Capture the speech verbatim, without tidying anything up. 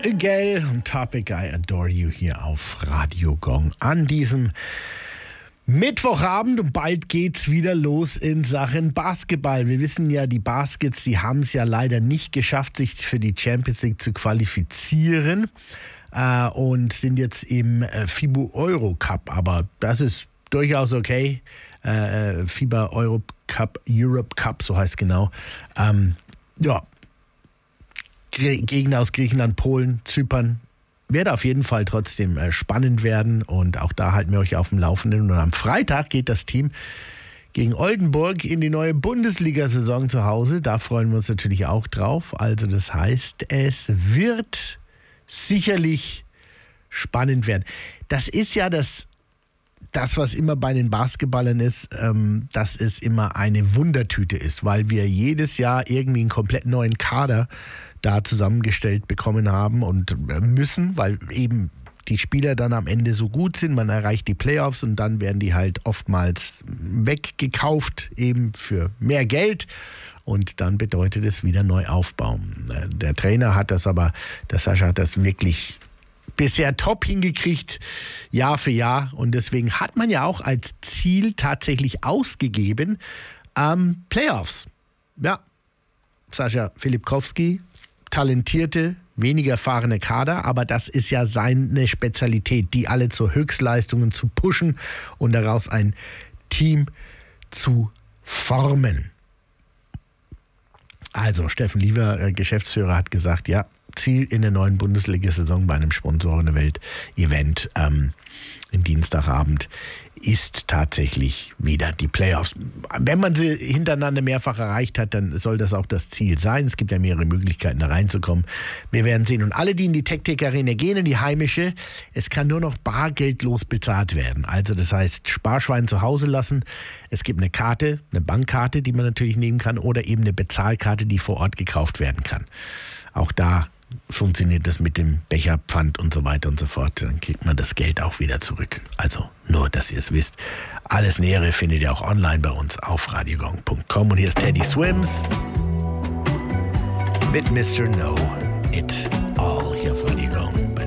Gell und Topic I Adore You hier auf Radio Gong an diesem Mittwochabend, und bald geht's wieder los in Sachen Basketball. Wir wissen ja, die Baskets, die haben es ja leider nicht geschafft, sich für die Champions League zu qualifizieren äh, und sind jetzt im äh, FIBA Euro Cup, aber das ist durchaus okay. Äh, FIBA Euro Cup, Europe Cup, so heißt es genau. Ähm, ja, Gegner aus Griechenland, Polen, Zypern. Wird auf jeden Fall trotzdem äh, spannend werden, und auch da halten wir euch auf dem Laufenden. Und am Freitag geht das Team gegen Oldenburg in die neue Bundesliga-Saison zu Hause. Da freuen wir uns natürlich auch drauf. Also das heißt, es wird sicherlich spannend werden. Das ist ja das, das was immer bei den Basketballern ist, ähm, dass es immer eine Wundertüte ist, weil wir jedes Jahr irgendwie einen komplett neuen Kader da zusammengestellt bekommen haben und müssen, weil eben die Spieler dann am Ende so gut sind, man erreicht die Playoffs und dann werden die halt oftmals weggekauft, eben für mehr Geld, und dann bedeutet es wieder neu aufbauen. Der Trainer hat das aber, der Sascha hat das wirklich bisher top hingekriegt, Jahr für Jahr, und deswegen hat man ja auch als Ziel tatsächlich ausgegeben, ähm, Playoffs. Ja, Sascha Filipkowski, talentierte, weniger erfahrene Kader, aber das ist ja seine Spezialität, die alle zu Höchstleistungen zu pushen und daraus ein Team zu formen. Also Steffen Lieber, Geschäftsführer, hat gesagt, ja, Ziel in der neuen Bundesliga-Saison bei einem Sponsoren der Welt-Event ähm, im Dienstagabend ist tatsächlich wieder die Playoffs. Wenn man sie hintereinander mehrfach erreicht hat, dann soll das auch das Ziel sein. Es gibt ja mehrere Möglichkeiten, da reinzukommen. Wir werden sehen. Und alle, die in die Tech-Tech-Arena gehen, in die heimische, es kann nur noch bargeldlos bezahlt werden. Also das heißt, Sparschwein zu Hause lassen. Es gibt eine Karte, eine Bankkarte, die man natürlich nehmen kann, oder eben eine Bezahlkarte, die vor Ort gekauft werden kann. Auch da funktioniert das mit dem Becher, Pfand und so weiter und so fort. Dann kriegt man das Geld auch wieder zurück. Also nur, dass ihr es wisst. Alles Nähere findet ihr auch online bei uns auf radiogong punkt com. Und hier ist Teddy Swims mit Mister Know It All hier auf Radio Gong bei